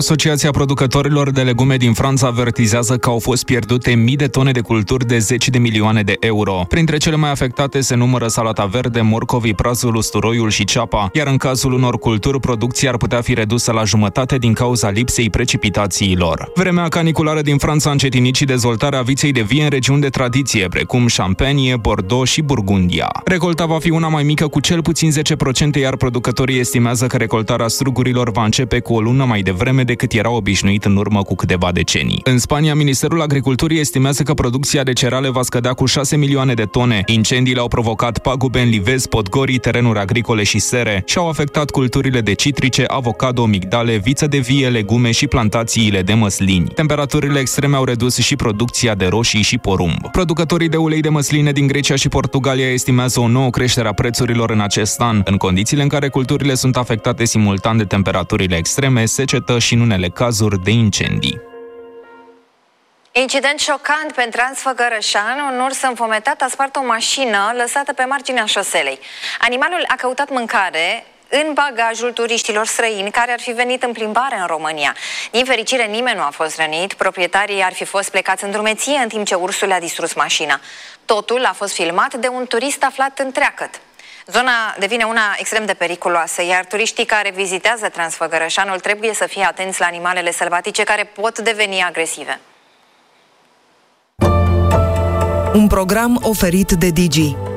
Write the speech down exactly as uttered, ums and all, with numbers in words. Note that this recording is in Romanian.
Asociația producătorilor de legume din Franța avertizează că au fost pierdute mii de tone de culturi de zeci de milioane de euro. Printre cele mai afectate se numără salata verde, morcovii, prazul, usturoiul și ceapa, iar în cazul unor culturi, producția ar putea fi redusă la jumătate din cauza lipsei precipitațiilor. Vremea caniculară din Franța a încetinit și dezvoltarea viței de vie în regiuni de tradiție, precum Champagne, Bordeaux și Burgundia. Recolta va fi una mai mică cu cel puțin zece la sută, iar producătorii estimează că recoltarea strugurilor va începe cu o lună mai devreme decât era obișnuit în urmă cu câteva decenii. În Spania, Ministerul Agriculturii estimează că producția de cereale va scădea cu șase milioane de tone. Incendiile au provocat pagube în livezi, podgorii, terenuri agricole și sere și au afectat culturile de citrice, avocado, migdale, viță de vie, legume și plantațiile de măslini. Temperaturile extreme au redus și producția de roșii și porumb. Producătorii de ulei de măsline din Grecia și Portugalia estimează o nouă creștere a prețurilor în acest an, în condițiile în care culturile sunt afectate simultan de temperaturile extreme, secetă și, în unele cazuri, de incendii. Incident șocant pe Transfăgărășan. Un urs înfometat a spart o mașină lăsată pe marginea șoselei. Animalul a căutat mâncare în bagajul turiștilor străini care ar fi venit în plimbare în România. Din fericire, nimeni nu a fost rănit. Proprietarii ar fi fost plecați în drumeție în timp ce ursul a distrus mașina. Totul a fost filmat de un turist aflat în Treacăt. Zona devine una extrem de periculoasă, iar turiștii care vizitează Transfăgărășanul trebuie să fie atenți la animalele sălbatice care pot deveni agresive. Un program oferit de Digi.